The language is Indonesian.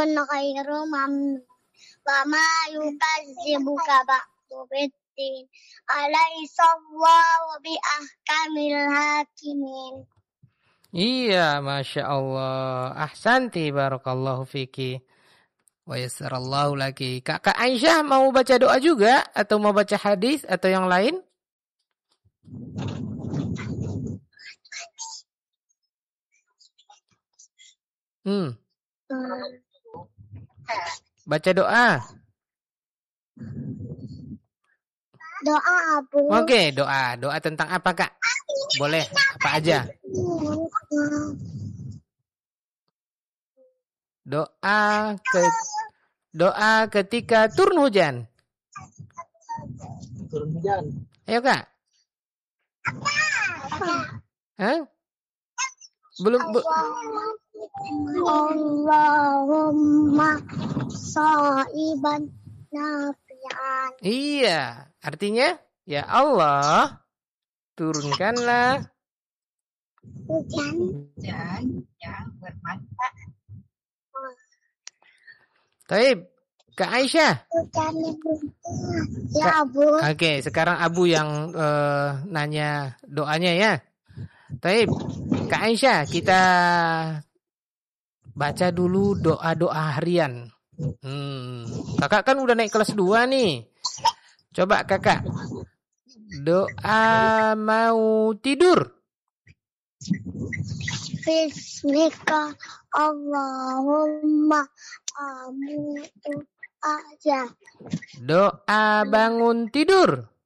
amrun ghairu mamnun wa ma yukazzibuka ba'du biddin alaysa Allahu bi ahkamil hakimin. Iya, Masya Allah. Ahsanti, barakallahu fiki. Wa yassarallahu laki. Kakak Aisyah mau baca doa juga? Atau mau baca hadis atau yang lain? Baca doa. Doa Abu. Oke, doa. Doa tentang apa, Kak? Boleh, apa aja? Doa ketika turun hujan. Turun hujan. Ayo, Kak. Hah? Belum Allahumma sa'iban nafi'an. Iya, artinya ya Allah turunkanlah hujan yang bermanfaat. Taib, Kak Aisyah. Hujan ya Abu. Oke, sekarang Abu yang nanya doanya ya. Taib, Kak Aisyah, kita baca dulu doa-doa harian. Kakak kan udah naik kelas 2 nih. Coba kakak, doa mau tidur. Bismika Allahumma amutu aja. Doa bangun tidur.